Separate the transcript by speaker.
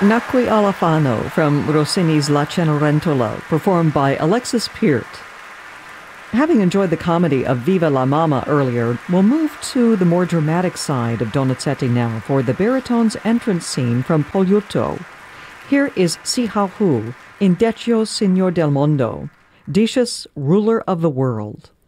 Speaker 1: Nacqui alla Fano from Rossini's La Cenerentola, performed by Alexis Peart. Having enjoyed the comedy of Viva la Mama earlier, we'll move to the more dramatic side of Donizetti now for the baritone's entrance scene from Pogliutto. Here is Si Hao Hu in Deccio Signor del Mondo, Decius, ruler of the world.